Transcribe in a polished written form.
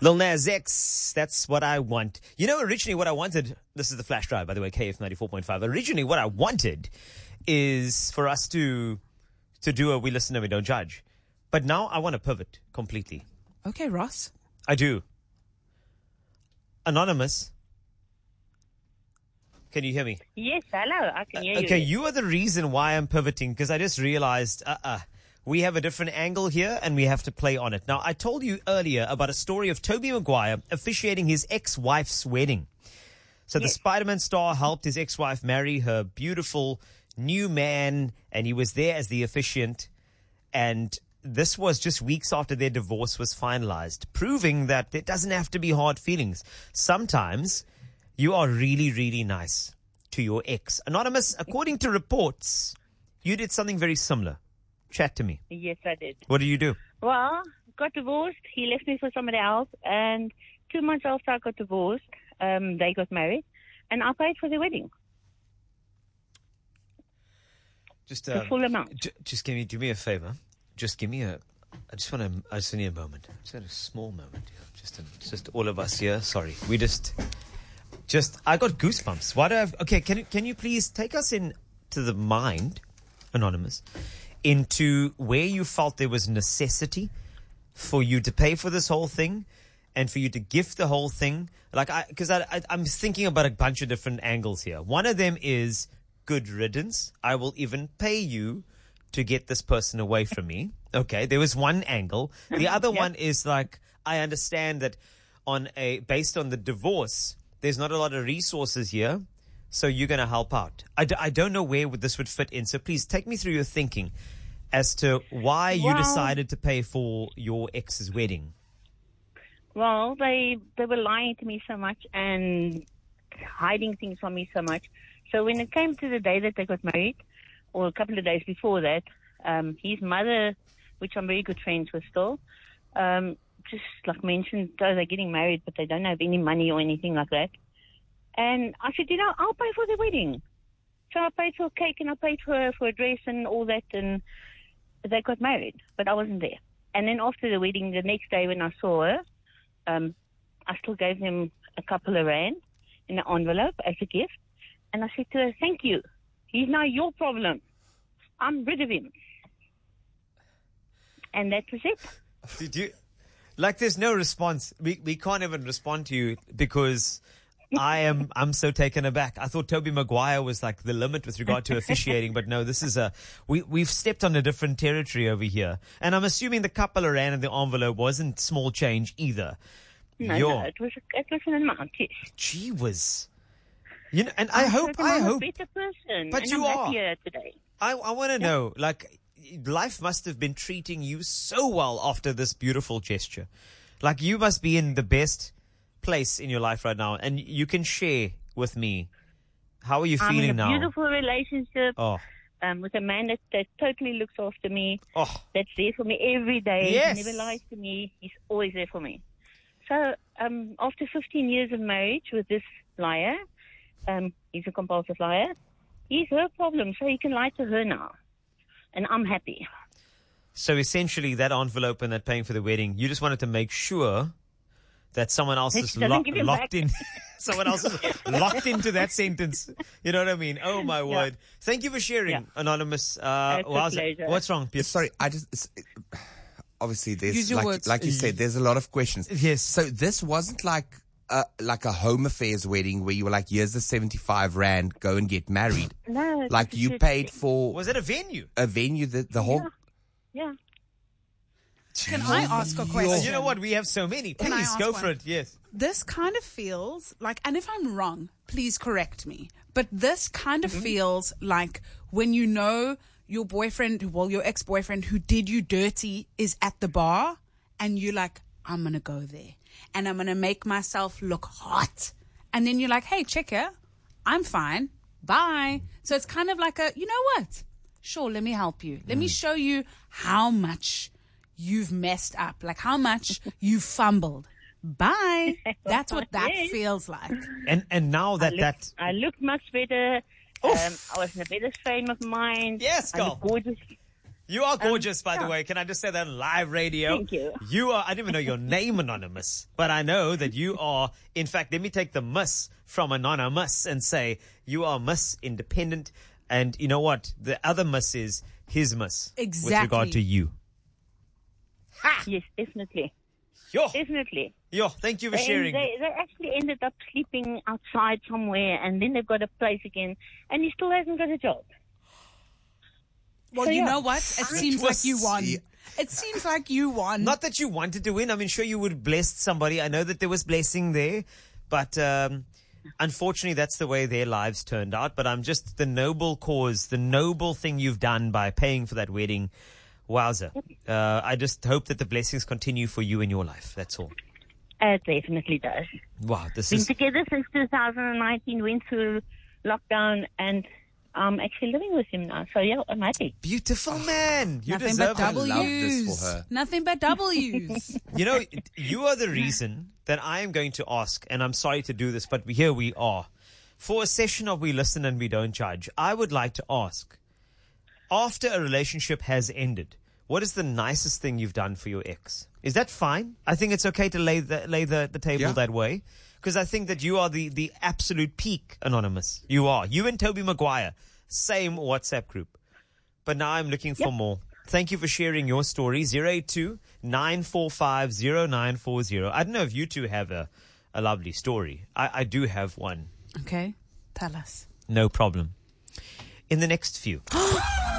Lil Nas X, that's what I want. You know, originally what I wanted, this is the flash drive, by the way, KF 94.5. Originally what I wanted is for us to do a We Listen and We Don't Judge. But now I want to pivot completely. Okay, Ross. I do. Anonymous. Can you hear me? Yes, hello. I can hear you. Okay, you are the reason why I'm pivoting, because I just realized, we have a different angle here and we have to play on it. Now, I told you earlier about a story of Tobey Maguire officiating his ex-wife's wedding. So the Spider-Man star helped his ex-wife marry her beautiful new man, and he was there as the officiant. And this was just weeks after their divorce was finalized, proving that it doesn't have to be hard feelings. Sometimes you are really, really nice to your ex. Anonymous, according to reports, you did something very similar. Chat to me. Yes, I did. What do you do? Well, got divorced. He left me for somebody else. And 2 months after I got divorced, they got married. And I paid for the wedding. Just the full amount. Just do me a favor. Just give me I just need a moment. Just a small moment. Just all of us here. Sorry. We just I got goosebumps. Why do I have, okay, can you please take us into the mind, Anonymous, into where you felt there was necessity for you to pay for this whole thing and for you to gift the whole thing? Because I'm thinking about a bunch of different angles here. One of them is good riddance. I will even pay you to get this person away from me. Okay, there was one angle. The other one is like, I understand that based on the divorce, there's not a lot of resources here, so you're going to help out. I don't know where this would fit in, so please take me through your thinking as to why you decided to pay for your ex's wedding. Well, they were lying to me so much and hiding things from me so much. So when it came to the day that they got married, or a couple of days before that, his mother, which I'm very good friends with still, just like mentioned, oh, they're getting married, but they don't have any money or anything like that. And I said, I'll pay for the wedding. So I paid for a cake and I paid for a dress and all that, and they got married, but I wasn't there. And then after the wedding, the next day when I saw her, I still gave them a couple of rand in an envelope as a gift. And I said to her, thank you. He's now your problem. I'm rid of him. And that was it. Did you... there's no response. We can't even respond to you because I'm so taken aback. I thought Tobey Maguire was like the limit with regard to officiating, but no, this is we've stepped on a different territory over here. And I'm assuming the couple of rand in the envelope wasn't small change either. No, it was an amount, yes. Gee whiz. And I hope. I'm a better person. But and you I'm are. happier today. I want to know, life must have been treating you so well after this beautiful gesture. You must be in the best place in your life right now, and you can share with me. How are you feeling now? I'm in a beautiful relationship with a man that totally looks after me. That's there for me every day. Yes. He never lies to me. He's always there for me. So after 15 years of marriage with this liar, he's a compulsive liar. He's her problem, so he can lie to her now. And I'm happy. So essentially that envelope and that paying for the wedding, you just wanted to make sure that someone else is locked in. Someone else is locked into that sentence. You know what I mean? Oh my word. Thank you for sharing, Anonymous. What's wrong, Pierce? Sorry, obviously there's, words. like you said, there's a lot of questions. Yes. So this wasn't like a home affairs wedding where you were like, here's the 75 rand, go and get married. No. You paid for... Was it a venue? A venue, the whole... Yeah. Can I ask a question? You know what? We have so many. Please go for it. Yes. This kind of feels like, and if I'm wrong, please correct me, but this kind of feels like when you know your boyfriend, your ex-boyfriend who did you dirty is at the bar and you're like, I'm going to go there and I'm going to make myself look hot. And then you're like, hey, check here. I'm fine. Bye. So it's kind of like you know what? Sure, let me help you. Let me show you how much you've messed up, how much you've fumbled. Bye. That's what that feels like. And now I look much better. I was in a better frame of mind. Yes, I look gorgeous. You are gorgeous, by the way. Can I just say that on live radio? Thank you. You are, I didn't even know your name, Anonymous, but I know that you are, in fact, let me take the Miss from Anonymous and say you are Miss Independent. And you know what? The other Miss is his Miss. Exactly. With regard to you. Yes, definitely. Yo, Definitely. thank you for sharing. They actually ended up sleeping outside somewhere, and then they've got a place again, and he still hasn't got a job. Well, So, you yeah. know what? It seems like you won. Yeah. It seems like you won. Not that you wanted to win. I mean, sure, you would have blessed somebody. I know that there was blessing there, but unfortunately, that's the way their lives turned out. But I'm just the noble cause, the noble thing you've done by paying for that wedding. Wowza. I just hope that the blessings continue for you in your life. That's all. It definitely does. Wow, this Been is together since 2019, went through lockdown, and I'm actually living with him now. So, yeah, I'm happy. beautiful, man. You Nothing deserve but it. love this W's. for her. Nothing but W's. You know, you are the reason that I am going to ask, and I'm sorry to do this, but here we are. For a session of We Listen and We Don't Judge, I would like to ask, after a relationship has ended, what is the nicest thing you've done for your ex? Is that fine? I think it's okay to lay the table Yeah. that way. Because I think that you are the absolute peak, Anonymous. You are. You and Toby Maguire, same WhatsApp group. But now I'm looking for more. Thank you for sharing your story. 082-945-0940. I don't know if you two have a lovely story. I do have one. Okay, tell us. No problem. In the next few.